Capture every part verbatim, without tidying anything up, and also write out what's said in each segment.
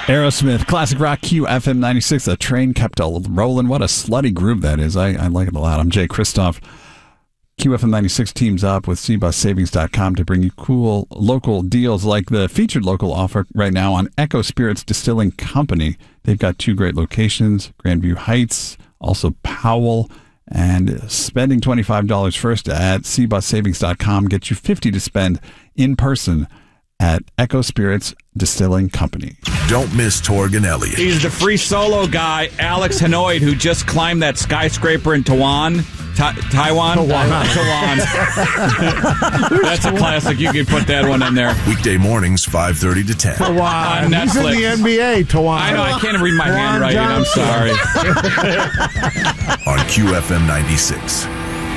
Aerosmith, classic rock, Q F M ninety-six. A train kept a rolling. What a slutty groove that is. I, I like it a lot. I'm Jay Christoph. Q F M ninety-six teams up with C bus savings dot com to bring you cool local deals like the featured local offer right now on Echo Spirits Distilling Company. They've got two great locations, Grandview Heights, also Powell. And spending twenty-five dollars first at C bus savings dot com gets you fifty dollars to spend in person at Echo Spirits Distilling Company. Don't miss Torg and Elliott. He's the free solo guy, Alex Hanoid, who just climbed that skyscraper in Taiwan. Ta- Taiwan? Taiwan. That's a classic. You can put that one in there. Weekday mornings, five thirty to ten. Tawan. On Netflix. He's in the N B A, Tawan. I know, I can't read my handwriting. I'm sorry. On Q F M ninety-six.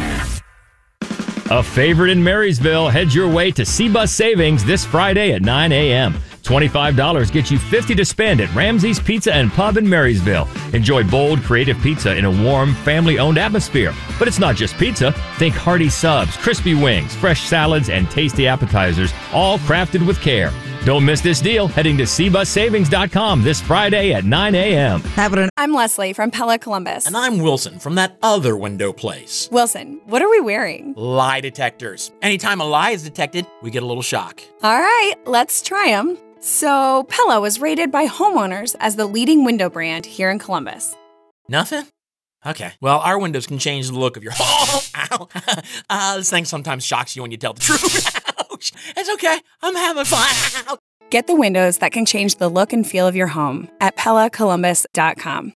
A favorite in Marysville heads your way to C bus Savings this Friday at nine a.m. twenty-five dollars gets you fifty dollars to spend at Ramsey's Pizza and Pub in Marysville. Enjoy bold, creative pizza in a warm, family-owned atmosphere. But it's not just pizza. Think hearty subs, crispy wings, fresh salads, and tasty appetizers, all crafted with care. Don't miss this deal heading to C bus savings dot com this Friday at nine a.m. I'm Leslie from Pella Columbus. And I'm Wilson from that other window place. Wilson, what are we wearing? Lie detectors. Anytime a lie is detected, we get a little shock. All right, let's try them. So, Pella was rated by homeowners as the leading window brand here in Columbus. Nothing? Okay. Well, our windows can change the look of your home. Ow. Uh, this thing sometimes shocks you when you tell the truth. Ouch. It's okay. I'm having fun. Get the windows that can change the look and feel of your home at Pella Columbus dot com.